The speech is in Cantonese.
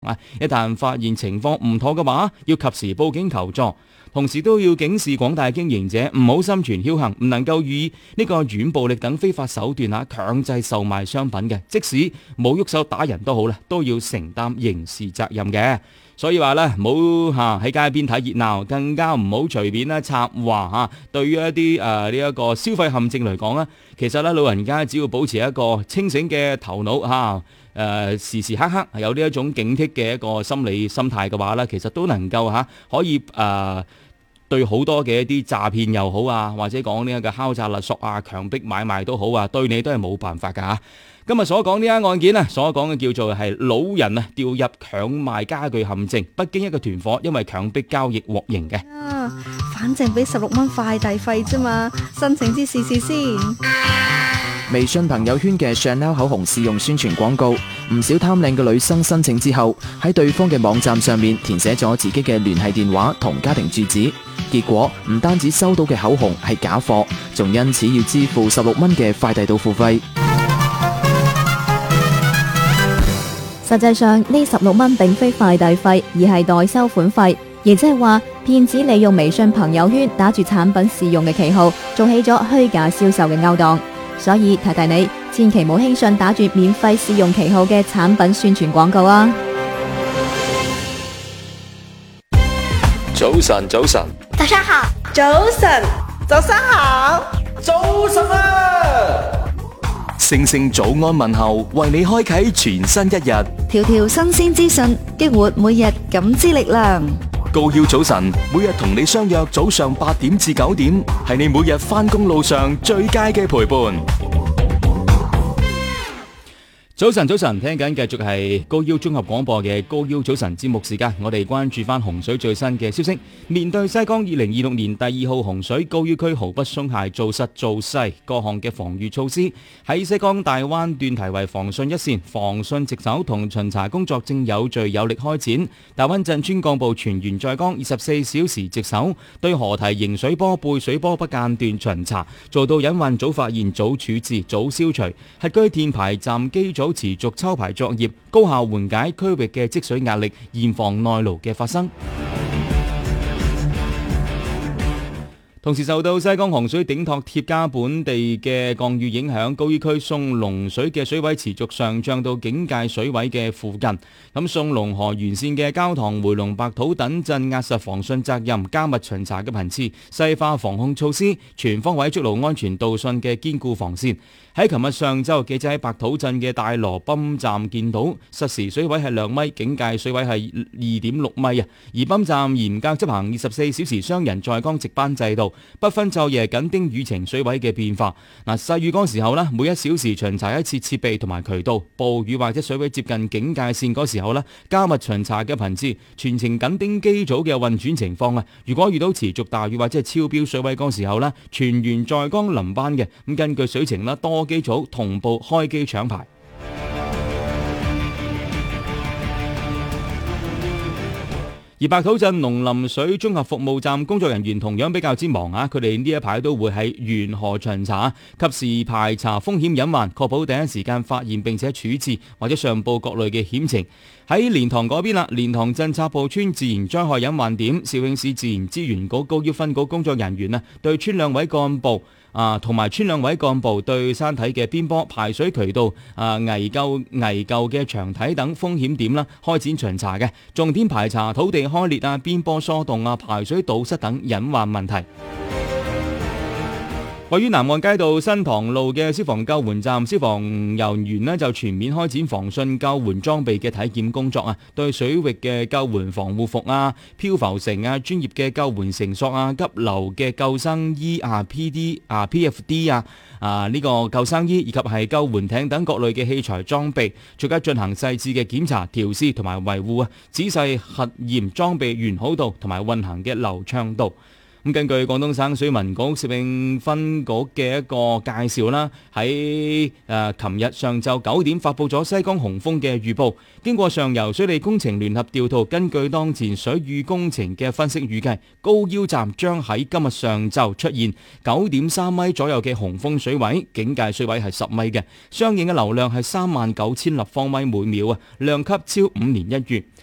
啊，一旦發現情況唔妥嘅話，要及時報警求助。同時都要警示廣大經營者唔好心存僥倖，唔能夠以呢個軟暴力等非法手段強制售賣商品嘅，即使冇喐手打人都好啦，都要承擔刑事責任嘅。所以話咧，唔好喺街邊睇熱鬧，更加唔好隨便策劃對於一啲呢一個消費陷阱嚟講咧，其實咧老人家只要保持一個清醒嘅頭腦時時刻刻有呢一種警惕嘅一個心態嘅話咧，其實都能夠可以對好多嘅一啲詐騙又好啊，或者講呢一個敲詐勒索啊、強迫買賣都好啊，對你都係冇辦法噶吓。今日所講呢一案件啊，所講嘅叫做係老人掉入強賣家具陷阱，北京一個團伙因為強迫交易獲刑嘅。 反正俾16蚊快遞費啫嘛，申請之試試先。 微信朋友圈嘅 Chanel 口紅試用宣傳廣告，唔少貪靚嘅女生申請之後，喺對方嘅網站上面填寫咗自己嘅聯繫電話同家庭住址，結果唔單止收到嘅口紅係假貨，仲因此要支付16蚊嘅快遞到付費。 實際上呢16蚊並非快遞費，而係代收款費，亦即係話騙子利用微信朋友圈打住產品試用嘅旗號，做起咗虛假銷售嘅勾當。所以提提你，千祈冇輕信打住免費試用旗號嘅產品宣傳廣告啊！ 早晨，早晨， 早上好，早晨，早上好， 早晨啊！星星早安問候，為你開啟全新一日。 條條新鮮資訊，激活每日感知力量。 高曉早晨，每日同你相約早上8點至9點，係你每日返工路上最佳嘅陪伴。 早晨，早晨，聽緊繼續係高腰綜合廣播嘅高腰早晨節目時間，我哋關注翻洪水最新嘅消息。面對西江2026年第2號洪水，高腰區毫不鬆懈，做實做細，各項嘅防禦措施喺西江大灣段題為防汛一線，防汛值守同巡查工作正有序有力開展。大灣鎮川幹部全員在崗，24小時值守，對河堤迎水波、背水波不間斷巡查，做到隱患早發現、早處置、早消除。核居電排站機組持續抽排作業，高效緩解區域嘅積水壓力，嚴防內澇嘅發生。同時受到西江洪水頂托貼加本地嘅降雨影響，高於區送龍水嘅水位持續上漲到警戒水位嘅附近。咁送龍河沿線嘅焦塘、回龍、白土等鎮壓實防汛責任，加密巡查嘅頻次，細化防控措施，全方位築牢安全導汛嘅堅固防線。喺琴日上晝，記者喺白土鎮嘅大羅泵站見到實時水位係2米，警戒水位係2.6米啊。而泵站嚴格執行24小時雙人在崗值班制度，不分晝夜緊盯雨情水位嘅變化。細雨嗰時候呢，每1小時巡查一次設備同埋渠道；暴雨或者水位接近警戒線嗰時候呢，加密巡查嘅頻次，全程緊盯機組嘅運轉情況啊。如果遇到持續大雨或者係超標水位嗰時候呢，全員在崗輪班嘅。咁根據水情啦，多機組同步開機搶排。而白土鎮農林水綜合服務站工作人員同樣比較之忙啊！佢哋呢一排都會喺沿河巡查，及時排查風險隱患，確保第一時間發現並且處置或者上報各類嘅險情。喺蓮塘嗰邊啦，蓮塘鎮插埔村自然災害隱患點，肇慶市自然資源局高腰分局工作人員對村兩位幹部同埋村兩位幹部對山體嘅邊坡、排水渠道、危舊嘅牆體等風險點啦，開展巡查嘅，重點排查土地開裂邊坡疏洞排水堵塞等隱患問題。位於南岸街道新塘路嘅消防救援站，消防人員就全面開展防汛救援裝備嘅體檢工作對水域嘅救援防護服漂浮繩專業嘅救援繩索急流嘅救生衣PFD 呢個救生衣以及係救援艇等各類嘅器材裝備，逐一進行細緻嘅檢查、調試同埋維護仔細核驗裝備完好度同埋運行嘅流暢度。咁根據廣東省水文局攝影分局嘅一個介紹啦，喺琴日上晝9點發佈咗西江洪峰嘅預報。經過上游水利工程聯合調度，根據當前水域工程嘅分析預計，高腰站將喺今日上晝出現9.3米左右嘅洪峰水位，警戒水位係10米嘅，相應嘅流量係39000立方米每秒量級超5年1月。